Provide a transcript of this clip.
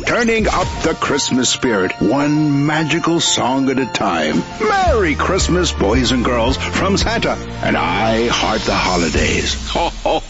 turning up the Christmas spirit, one magical song at a time. Merry Christmas, boys and girls, from Santa, and I heart the holidays. Ho, ho,